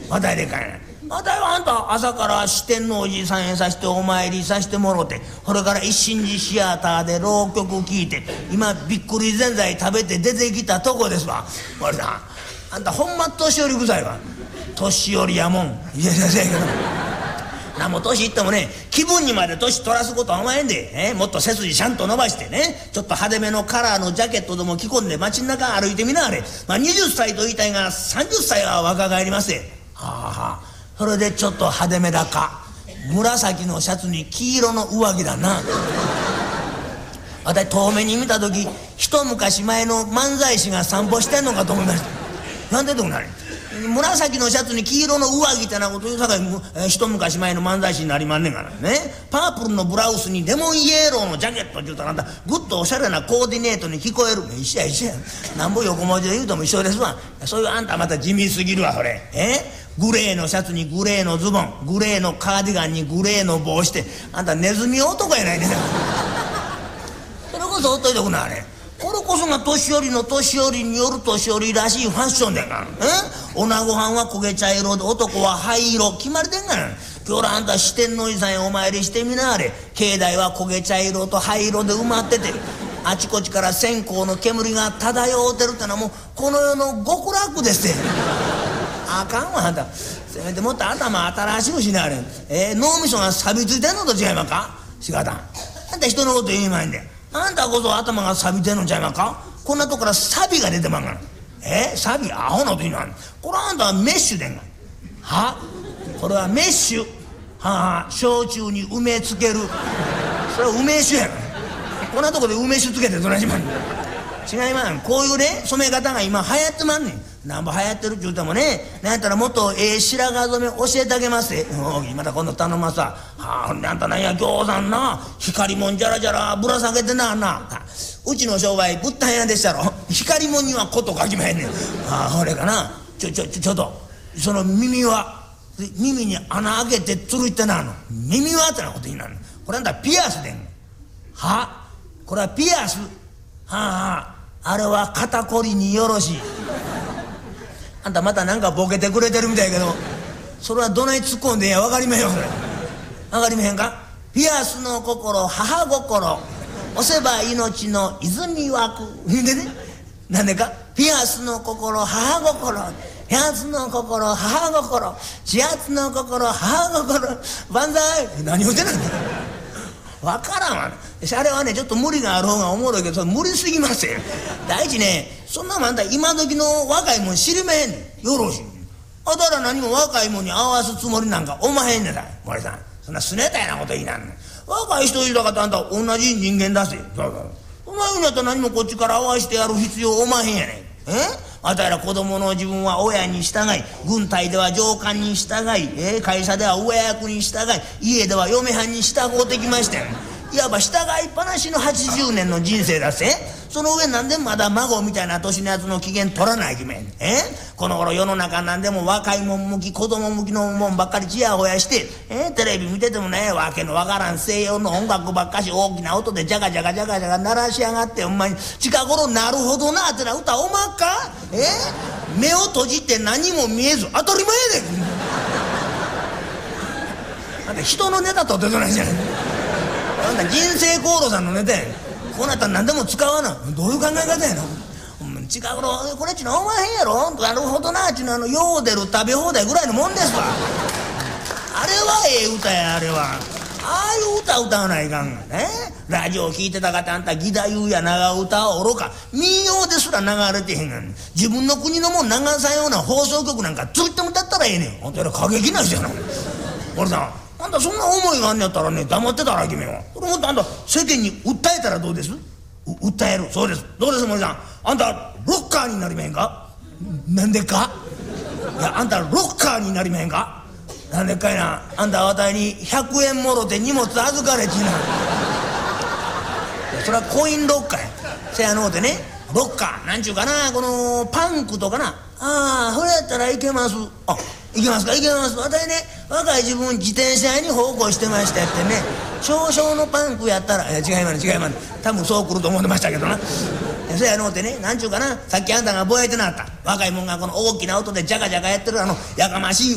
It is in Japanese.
わたいでかいな。わたいはあんた朝から四天王寺さんへさしてお参りさしてもろて、それから一心寺シアターで浪曲聴いて、今びっくりぜんざい食べて出てきたとこですわ。俺さん、あんたほんま年寄りぐさいわ。年寄りやもん。いやいやいやけどなんも年いってもね、気分にまで年取らすことはおまへんで、もっと背筋ちゃんと伸ばしてね、ちょっと派手めのカラーのジャケットでも着込んで街の中歩いてみなはれ。20歳と言いたいが30歳は若返りますで。はあ、それでちょっと派手めだか。紫のシャツに黄色の上着だな。私遠目に見た時、一昔前の漫才師が散歩してんのかと思いました。なんでとこなれ。紫のシャツに黄色の上着ってなこと言うさかい、一昔前の漫才師になりまんねんからね。パープルのブラウスにレモンイエローのジャケットって言うたら、あんたぐっとおしゃれなコーディネートに聞こえる。一緒や一緒や。なんぼ横文字で言うとも一緒ですわ。そういうあんたまた地味すぎるわそれ。グレーのシャツにグレーのズボン、グレーのカーディガンにグレーの帽子って、あんたネズミ男やないねん。それこそほっといておくなあれ。これこそが年寄りの年寄りによる年寄りらしいファッションでんがな。女ご飯は焦げ茶色で男は灰色決まりでんがな。今日らあんた四天王寺さんへお参りしてみなあれ。境内は焦げ茶色と灰色で埋まってて、あちこちから線香の煙が漂うてるってのはもうこの世の極楽ですってあかんわあんた。せめてもっと頭新しくしなあれ。脳みそが錆びついてんのと違いまか。しかたんあんた人のこと言いまんで、あんたこそ頭が錆びてんのちゃいまか。こんなとこから錆が出てまんがな。錆アホなこと言うの。これあんたはメッシュでんが。はこれはメッシュ。焼酎に梅つける。それは梅酒やがな。こんなとこで梅酒つけてどないしまんねん。違いまん。こういうね染め方が今流行ってまんねん。なんぼ流行ってるっちゅうてもね、なんやったらもっと白髪染め教えてあげますで。また今度頼ますわ。ほんであんたなんや餃子な光もんじゃらじゃらぶら下げてなあんな。うちの商売物販屋でしたろ。光もんにはこと書きまへんねん。ほれかな。ちょっとその耳は耳に穴開けてつるってなあの耳はってなこと言いなの。これあんたピアスでん。これはピアス。あれは肩こりによろしい。あんたまたなんかボケてくれてるみたいやけど、それはどない突っ込んでんや分かりまへんよそれ。分かりまへんか。ピアスの心母心押せば命の泉湧く。でね、なんでか。ピアスの心母心、ピアスの心母心、始発の心母心、万歳。何言うてんの分からんわ。あれはねちょっと無理がある方がおもろいけど、無理すぎますよ。第一ね、そんなもんあんた今時の若いもん知りまへんねん。よろしい。あたら何も若いもんに合わすつもりなんかおまへんねんだ。森さんそんなすねたやなこと言いなんねん。若い人いるかとあんた同じ人間だせ。お前にやったら何もこっちから合わしてやる必要おまへんやねん。あたら子供の自分は親に従い、軍隊では上官に従い、会社では上役に従い、家では嫁はんに従うてきましたよ。いわば従いっぱなしの80年の人生だせ。その上なんでまだ孫みたいな年のやつの機嫌取らないきめん。この頃世の中なんでも若いもん向き子供向きのもんばっかりちやほやして、テレビ見ててもねわけのわからん西洋の音楽ばっかし大きな音でジャカジャカジャカジャカ鳴らしやがって、ほんまに近頃なるほどなってな歌おまっか。目を閉じて何も見えず当たり前やで。あんた人のネタとってどないじゃない。あんた人生航路さんのネタやん。こうなったら何でも使わな。どういう考え方やの。近頃これっちのおまへんやろ。なるほどなっちゅうのヨーデル食べ放題ぐらいのもんですわ。あれはええ歌や。あれはああいう歌歌わないかんがね。ラジオ聞いてたかってあんた義太夫や長唄はおろか民謡ですら流れてへんがん。自分の国のもん流さんような放送局なんかずっと歌ったらええねん。あんたら過激な人やな。俺さんあんたそんな思いがあんねやったらね黙ってたら君は。これもっとあんた世間に訴えたらどうです。訴える。そうです。どうです森さん。あんたロッカーになりまへんか。なんでか。いやあんたロッカーになりまへんか。なんでかいな。あんたわたいに100円もろて荷物預かれちな。それはコインロッカーや。せやのうてねロッカーなんちゅうかな、このパンクとかな。それやったらいけます。いけますか。いけます。私ね若い自分自転車に奉公してましたってね、少々のパンクやったら違います違います。多分そう来ると思ってましたけどな。そやのうてねなんちゅうかな、さっきあんたがぼやいてなかった若いもんがこの大きな音でジャカジャカやってるやかましい